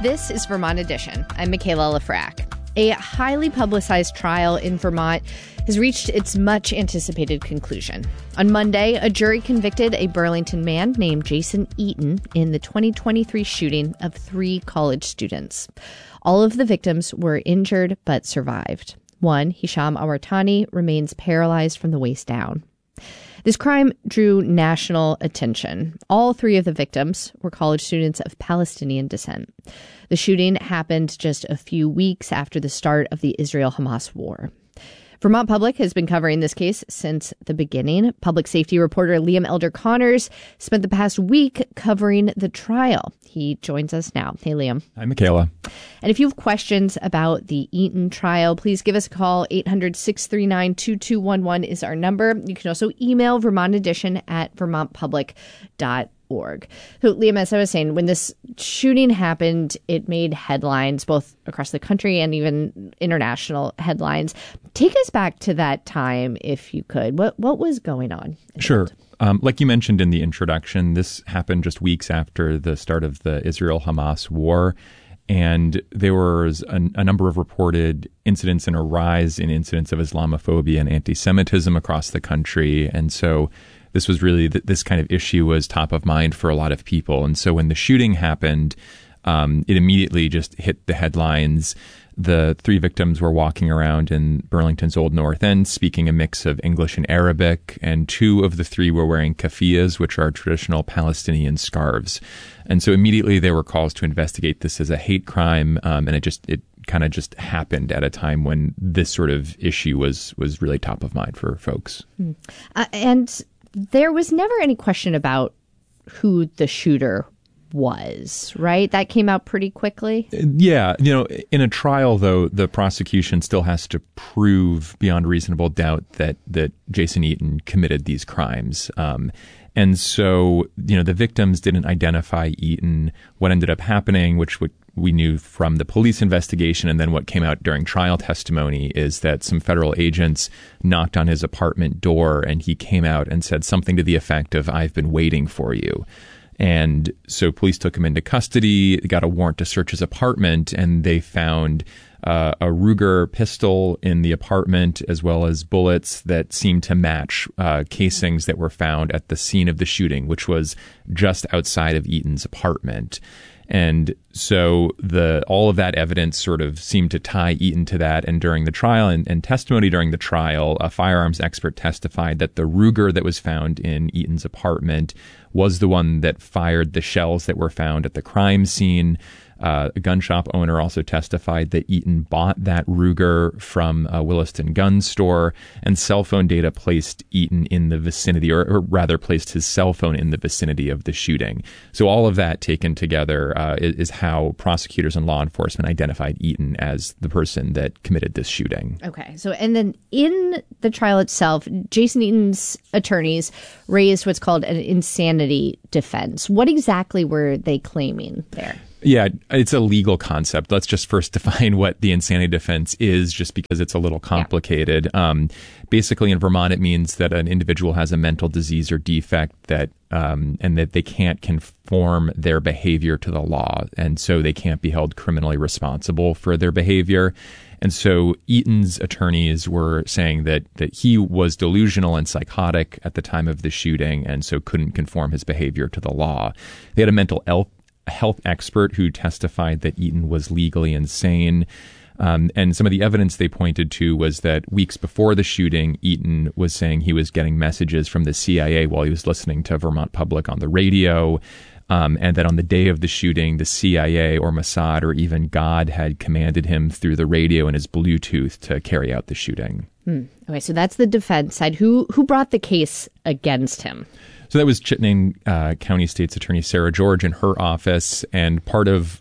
This is Vermont Edition. I'm Michaela Lafrac. A highly publicized trial in Vermont has reached its much-anticipated conclusion. On Monday, a jury convicted a Burlington man named Jason Eaton in the 2023 shooting of 3 college students. All of the victims were injured but survived. One, Hisham Awartani, remains paralyzed from the waist down. This crime drew national attention. All 3 of the victims were college students of Palestinian descent. The shooting happened just a few weeks after the start of the Israel-Hamas war. Vermont Public has been covering this case since the beginning. Public safety reporter Liam Elder Connors spent the past week covering the trial. He joins us now. Hey, Liam. Hi, Michaela. And if you have questions about the Eaton trial, please give us a call. 800-639-2211 is our number. You can also email vermontedition@vermontpublic.org. So, Liam, as I was saying, when this shooting happened, it made headlines both across the country and even international headlines. Take us back to that time, if you could. What was going on? Sure. Like you mentioned in the introduction, this happened just weeks after the start of the Israel-Hamas war. And there was a number of reported incidents and a rise in incidents of Islamophobia and anti-Semitism across the country. And so this was really, this kind of issue was top of mind for a lot of people. And so when the shooting happened, it immediately just hit the headlines. The 3 victims were walking around in Burlington's Old North End, speaking a mix of English and Arabic, and 2 of the 3 were wearing keffiyehs, which are traditional Palestinian scarves. And so immediately there were calls to investigate this as a hate crime, and it kind of just happened at a time when this sort of issue was really top of mind for folks. And there was never any question about who the shooter was, right? That came out pretty quickly. Yeah. In a trial, though, the prosecution still has to prove beyond reasonable doubt that Jason Eaton committed these crimes. And so, the victims didn't identify Eaton. What ended up happening, which we knew from the police investigation and then what came out during trial testimony, is that some federal agents knocked on his apartment door and he came out and said something to the effect of, "I've been waiting for you." And so police took him into custody, got a warrant to search his apartment, and they found a Ruger pistol in the apartment, as well as bullets that seemed to match casings that were found at the scene of the shooting, which was just outside of Eaton's apartment. And so all of that evidence sort of seemed to tie Eaton to that. And during the trial and testimony during the trial, a firearms expert testified that the Ruger that was found in Eaton's apartment was the one that fired the shells that were found at the crime scene. A gun shop owner also testified that Eaton bought that Ruger from a Williston gun store, and cell phone data placed Eaton in the vicinity, or rather placed his cell phone in the vicinity of the shooting. So all of that taken together is how prosecutors and law enforcement identified Eaton as the person that committed this shooting. Okay. So, and then in the trial itself, Jason Eaton's attorneys raised what's called an insanity defense. What exactly were they claiming there? Yeah, it's a legal concept. Let's just first define what the insanity defense is, just because it's a little complicated. Yeah. Basically, in Vermont, it means that an individual has a mental disease or defect that and that they can't conform their behavior to the law, and so they can't be held criminally responsible for their behavior. And so Eaton's attorneys were saying that he was delusional and psychotic at the time of the shooting, and so couldn't conform his behavior to the law. They had a mental health expert who testified that Eaton was legally insane. And some of the evidence they pointed to was that weeks before the shooting, Eaton was saying he was getting messages from the CIA while he was listening to Vermont Public on the radio. And that on the day of the shooting, the CIA or Mossad or even God had commanded him through the radio and his Bluetooth to carry out the shooting. Okay, so that's the defense side. Who brought the case against him? So that was Chittenden County State's Attorney Sarah George in her office. And part of,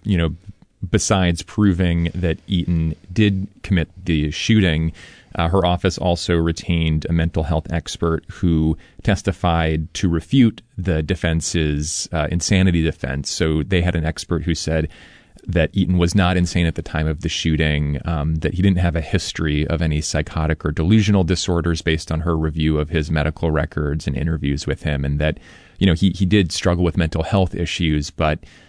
besides proving that Eaton did commit the shooting, her office also retained a mental health expert who testified to refute the defense's insanity defense. So they had an expert who said that Eaton was not insane at the time of the shooting, that he didn't have a history of any psychotic or delusional disorders based on her review of his medical records and interviews with him, and that, he did struggle with mental health issues, but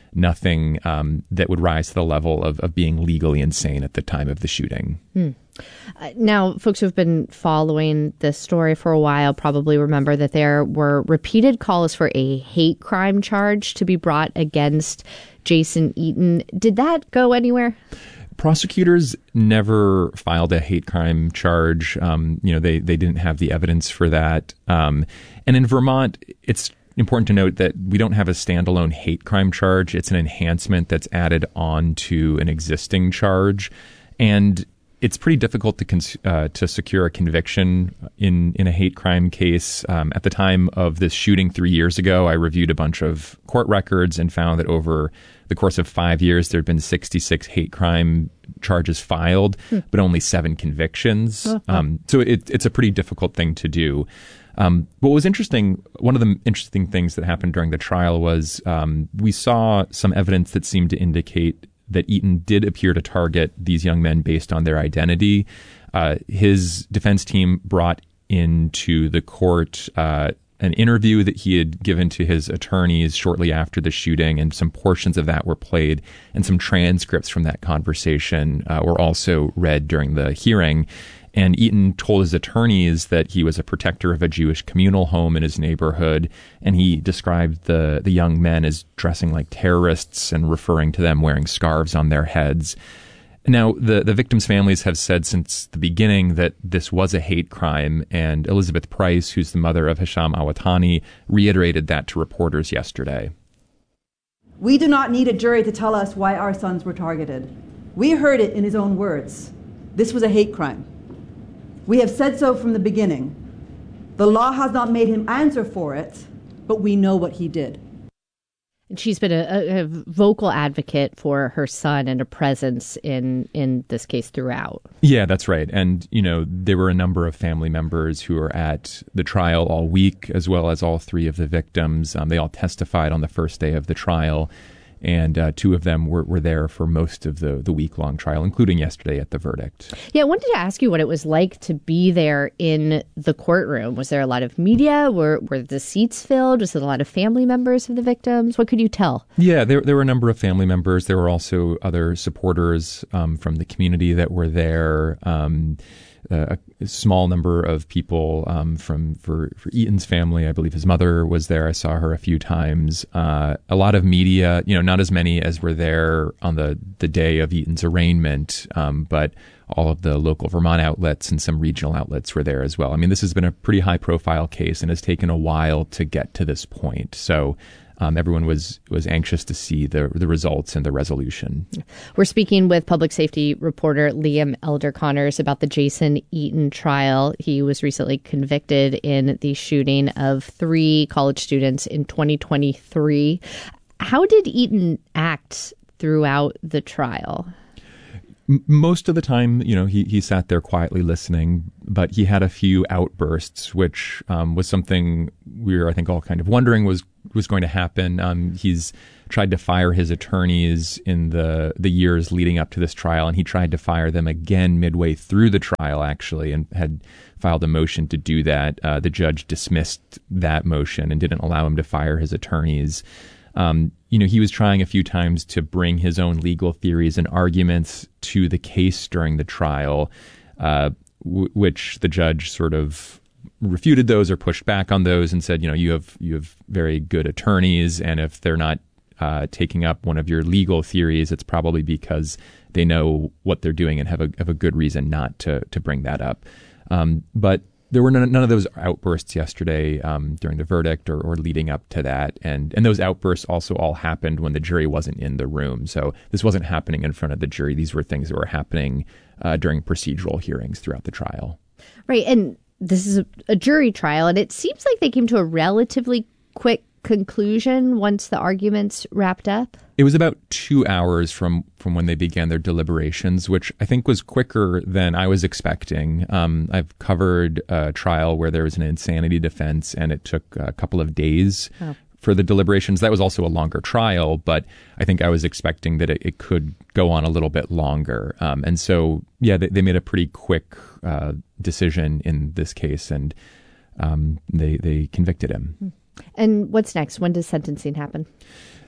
nothing that would rise to the level of being legally insane at the time of the shooting. Now, folks who have been following this story for a while probably remember that there were repeated calls for a hate crime charge to be brought against Jason Eaton. Did that go anywhere? Prosecutors never filed a hate crime charge. They didn't have the evidence for that. And in Vermont, it's important to note that we don't have a standalone hate crime charge. It's an enhancement that's added on to an existing charge. And it's pretty difficult to secure a conviction in a hate crime case. At the time of this shooting 3 years ago, I reviewed a bunch of court records and found that over the course of 5 years, there had been 66 hate crime charges filed, but only 7 convictions. So it's a pretty difficult thing to do. What was interesting, one of the interesting things that happened during the trial was we saw some evidence that seemed to indicate that Eaton did appear to target these young men based on their identity. His defense team brought into the court an interview that he had given to his attorneys shortly after the shooting, and some portions of that were played, and some transcripts from that conversation were also read during the hearing. And Eaton told his attorneys that he was a protector of a Jewish communal home in his neighborhood, and he described the young men as dressing like terrorists and referring to them wearing scarves on their heads. Now, the victims' families have said since the beginning that this was a hate crime, and Elizabeth Price, who's the mother of Hisham Awatani, reiterated that to reporters yesterday. We do not need a jury to tell us why our sons were targeted. We heard it in his own words. This was a hate crime. We have said so from the beginning. The law has not made him answer for it, but we know what he did. And she's been a vocal advocate for her son and a presence in this case throughout. Yeah, that's right. And, there were a number of family members who were at the trial all week, as well as all 3 of the victims. They all testified on the first day of the trial. And 2 of them were there for most of the week-long trial, including yesterday at the verdict. Yeah, I wanted to ask you what it was like to be there in the courtroom. Was there a lot of media? Were the seats filled? Was it a lot of family members of the victims? What could you tell? Yeah, there were a number of family members. There were also other supporters from the community that were there. A small number of people for Eaton's family. I believe his mother was there. I saw her a few times. A lot of media, not as many as were there on the day of Eaton's arraignment, but all of the local Vermont outlets and some regional outlets were there as well. I mean, this has been a pretty high-profile case and has taken a while to get to this point. So everyone was anxious to see the results and the resolution. We're speaking with public safety reporter Liam Elder Connors about the Jason Eaton trial. He was recently convicted in the shooting of 3 college students in 2023. How did Eaton act throughout the trial? Most of the time, he sat there quietly listening, but he had a few outbursts, which was something we were, I think, all kind of wondering was going to happen. He's tried to fire his attorneys in the years leading up to this trial, and he tried to fire them again midway through the trial, actually, and had filed a motion to do that. The judge dismissed that motion and didn't allow him to fire his attorneys. He was trying a few times to bring his own legal theories and arguments to the case during the trial, which the judge sort of refuted those or pushed back on those and said, you have very good attorneys, and if they're not taking up one of your legal theories, it's probably because they know what they're doing and have a good reason not to bring that up. But there were none of those outbursts yesterday during the verdict or leading up to that. And those outbursts also all happened when the jury wasn't in the room. So this wasn't happening in front of the jury. These were things that were happening during procedural hearings throughout the trial. Right. And this is a jury trial, and it seems like they came to a relatively quick conclusion once the arguments wrapped up. It was about 2 hours from when they began their deliberations, which I think was quicker than I was expecting. I've covered a trial where there was an insanity defense, and it took a couple of days for the deliberations. That was also a longer trial, but I think I was expecting that it could go on a little bit longer. And so, they made a pretty quick decision in this case, and they convicted him. And what's next? When does sentencing happen?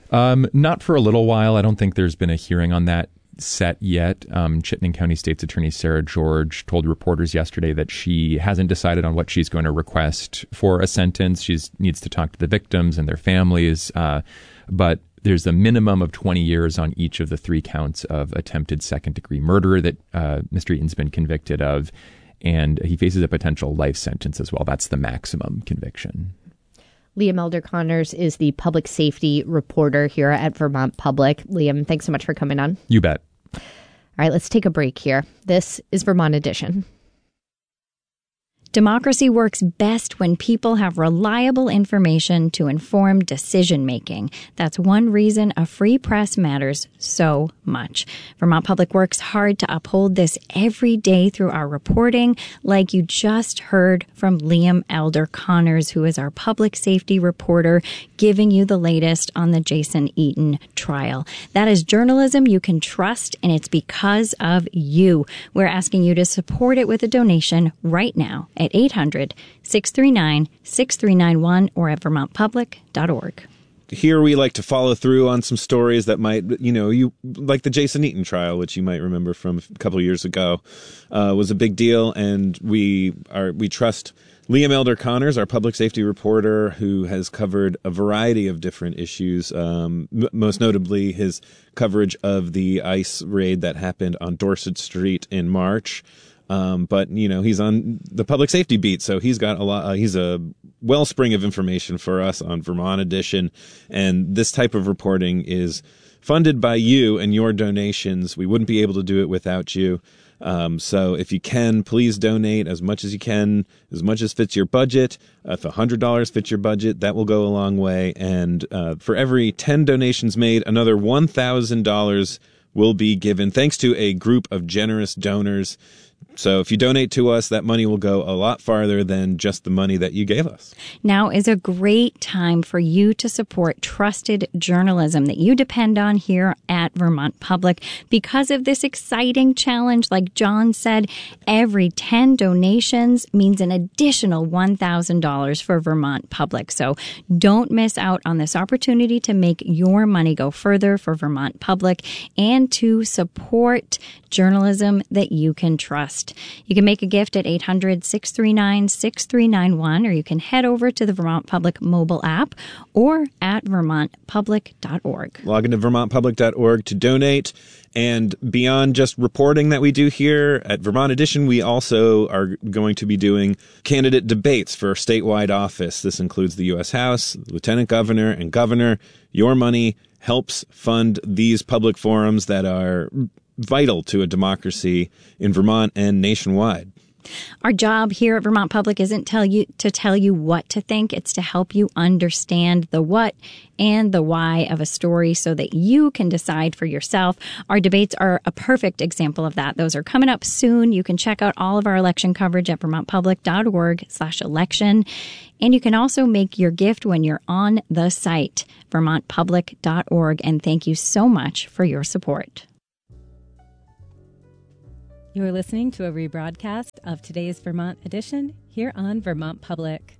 Not for a little while. I don't think there's been a hearing on that set yet. Chittenden County State's Attorney Sarah George told reporters yesterday that she hasn't decided on what she's going to request for a sentence. She needs to talk to the victims and their families, but there's a minimum of 20 years on each of the 3 counts of attempted second-degree murder that Mr. Eaton's been convicted of, and he faces a potential life sentence as well. That's the maximum conviction. Liam Elder Connors is the public safety reporter here at Vermont Public. Liam, thanks so much for coming on. You bet. All right, let's take a break here. This is Vermont Edition. Democracy works best when people have reliable information to inform decision-making. That's one reason a free press matters so much. Vermont Public works hard to uphold this every day through our reporting, like you just heard from Liam Elder Connors, who is our public safety reporter, giving you the latest on the Jason Eaton trial. That is journalism you can trust, and it's because of you. We're asking you to support it with a donation right now at 800-639-6391 or at vermontpublic.org. Here we like to follow through on some stories that might, you like the Jason Eaton trial, which you might remember from a couple of years ago, was a big deal. And we trust Liam Elder Connors, our public safety reporter, who has covered a variety of different issues, most notably his coverage of the ICE raid that happened on Dorset Street in March. But he's on the public safety beat, so he's got a lot. He's a wellspring of information for us on Vermont Edition, and this type of reporting is funded by you and your donations. We wouldn't be able to do it without you. So if you can, please donate as much as you can, as much as fits your budget. If $100 fits your budget, that will go a long way. And for every 10 donations made, another $1,000 will be given, thanks to a group of generous donors. So if you donate to us, that money will go a lot farther than just the money that you gave us. Now is a great time for you to support trusted journalism that you depend on here at Vermont Public. Because of this exciting challenge, like John said, every 10 donations means an additional $1,000 for Vermont Public. So don't miss out on this opportunity to make your money go further for Vermont Public and to support journalism that you can trust. You can make a gift at 800-639-6391, or you can head over to the Vermont Public mobile app or at vermontpublic.org. Log into vermontpublic.org to donate. And beyond just reporting that we do here at Vermont Edition, we also are going to be doing candidate debates for statewide office. This includes the U.S. House, Lieutenant Governor, and Governor. Your money helps fund these public forums that are vital to a democracy in Vermont and nationwide. Our job here at Vermont Public isn't to tell you what to think. It's to help you understand the what and the why of a story so that you can decide for yourself. Our debates are a perfect example of that. Those are coming up soon. You can check out all of our election coverage at vermontpublic.org/election. And you can also make your gift when you're on the site, vermontpublic.org. And thank you so much for your support. You are listening to a rebroadcast of today's Vermont Edition here on Vermont Public.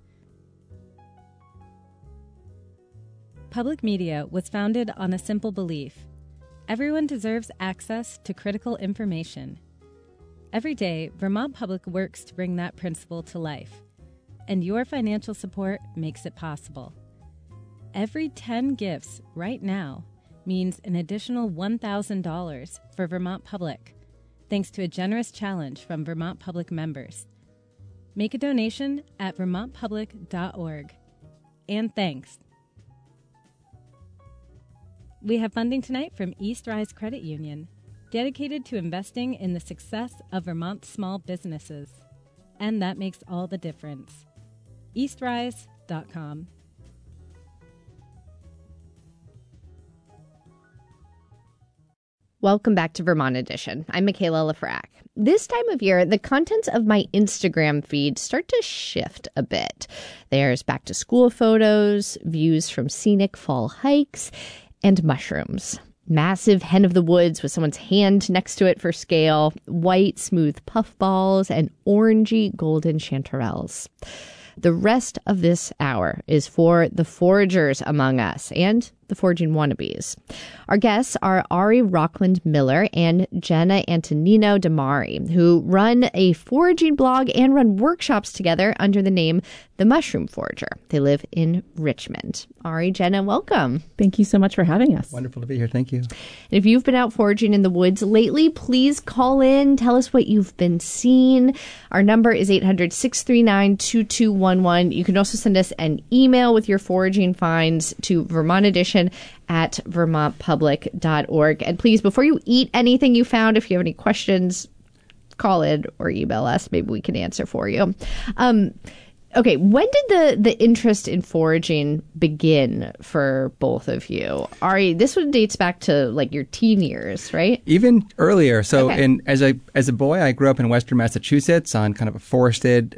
Public media was founded on a simple belief: everyone deserves access to critical information. Every day, Vermont Public works to bring that principle to life, and your financial support makes it possible. Every 10 gifts right now means an additional $1,000 for Vermont Public, thanks to a generous challenge from Vermont Public members. Make a donation at vermontpublic.org. And thanks. We have funding tonight from East Rise Credit Union, dedicated to investing in the success of Vermont's small businesses. And that makes all the difference. eastrise.com. Welcome back to Vermont Edition. I'm Michaela Lafrac. This time of year, the contents of my Instagram feed start to shift a bit. There's back to school photos, views from scenic fall hikes, and mushrooms. Massive hen of the woods with someone's hand next to it for scale, white smooth puffballs, and orangey golden chanterelles. The rest of this hour is for the foragers among us and the foraging wannabes. Our guests are Ari Rockland Miller and Jenna Antonino Damari, who run a foraging blog and run workshops together under the name The Mushroom Forager. They live in Richmond. Ari, Jenna, welcome. Thank you so much for having us. Wonderful to be here. Thank you. And if you've been out foraging in the woods lately, please call in. Tell us what you've been seeing. Our number is 800-639-2211. You can also send us an email with your foraging finds to vermontedition@vermontpublic.org. And please, before you eat anything you found, if you have any questions, call in or email us. Maybe we can answer for you. Okay, when did the interest in foraging begin for both of you? Ari, this one dates back to like your teen years, right? Even earlier. So, Okay. as a boy, I grew up in Western Massachusetts on kind of a forested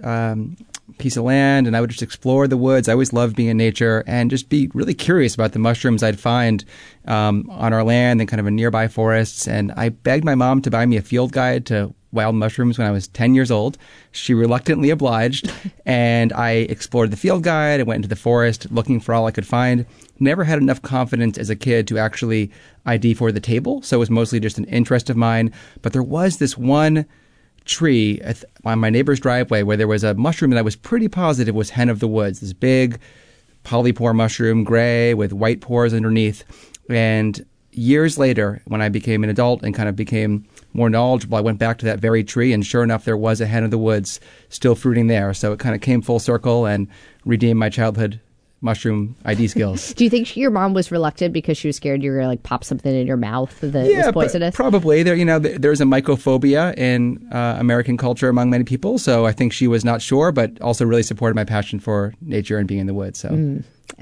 piece of land, and I would just explore the woods. I always loved being in nature and just be really curious about the mushrooms I'd find on our land and kind of in nearby forests. And I begged my mom to buy me a field guide to wild mushrooms when I was 10 years old. She reluctantly obliged, and I explored the field guide. I went into the forest looking for all I could find. Never had enough confidence as a kid to actually ID for the table, so it was mostly just an interest of mine. But there was this one tree on my neighbor's driveway where there was a mushroom that I was pretty positive was hen of the woods, this big polypore mushroom, gray with white pores underneath. And years later, when I became an adult and kind of became more knowledgeable, I went back to that very tree, and sure enough, there was a hen of the woods still fruiting there. So it kind of came full circle and redeemed my childhood mushroom ID skills. Do you think your mom was reluctant because she was scared you were going to like pop something in your mouth that was poisonous? Probably. There's a mycophobia in American culture among many people, so I think she was not sure, but also really supported my passion for nature and being in the woods. So,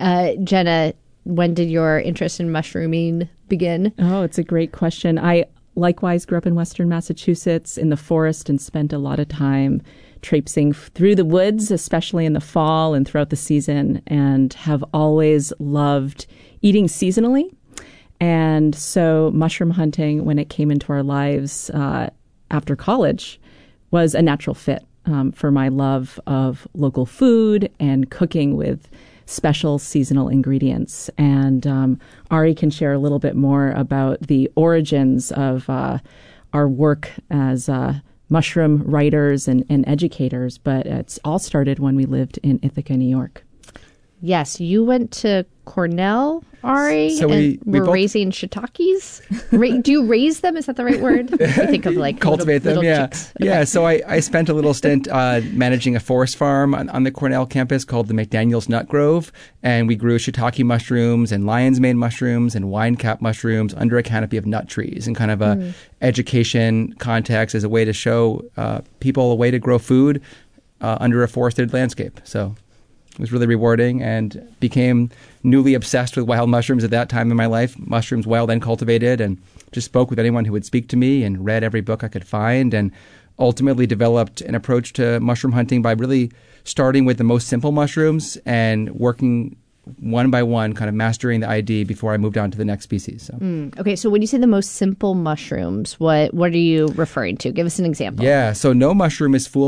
Jenna, when did your interest in mushrooming begin? Oh, it's a great question. I likewise grew up in Western Massachusetts in the forest and spent a lot of time traipsing through the woods, especially in the fall and throughout the season, and have always loved eating seasonally. And so mushroom hunting, when it came into our lives after college, was a natural fit for my love of local food and cooking with special seasonal ingredients. And Ari can share a little bit more about the origins of our work as mushroom writers and educators, but it's all started when we lived in Ithaca, New York. Yes, you went to Cornell, Ari, So and we were both raising shiitakes. Do you raise them? Is that the right word? I think of like cultivate little them, yeah. chicks. Yeah, so I spent a little stint managing a forest farm on the Cornell campus called the McDaniels Nut Grove, and we grew shiitake mushrooms and lion's mane mushrooms and wine cap mushrooms under a canopy of nut trees in kind of a education context as a way to show people a way to grow food under a forested landscape. So it was really rewarding and became newly obsessed with wild mushrooms at that time in my life, mushrooms wild and cultivated, and just spoke with anyone who would speak to me and read every book I could find, and ultimately developed an approach to mushroom hunting by really starting with the most simple mushrooms and working one by one, kind of mastering the ID before I moved on to the next species. So. Okay, so when you say the most simple mushrooms, what are you referring to? Give us an example. Yeah, so no mushroom is foolproof.